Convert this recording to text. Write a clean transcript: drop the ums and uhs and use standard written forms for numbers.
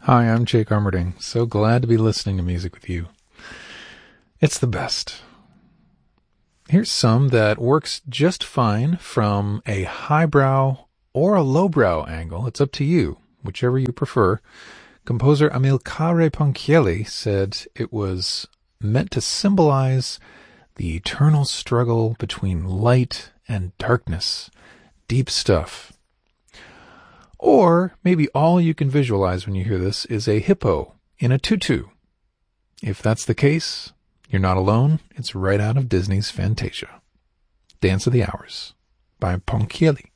Hi, I'm Jake Armerding. So glad to be listening to music with you. It's the best. Here's some that works just fine from a highbrow or a lowbrow angle. It's up to you, whichever you prefer. Composer Amilcare Ponchielli said it was meant to symbolize the eternal struggle between light and darkness. Deep stuff. Or maybe all you can visualize when you hear this is a hippo in a tutu. If that's the case, you're not alone. It's right out of Disney's Fantasia. Dance of the Hours by Ponchielli.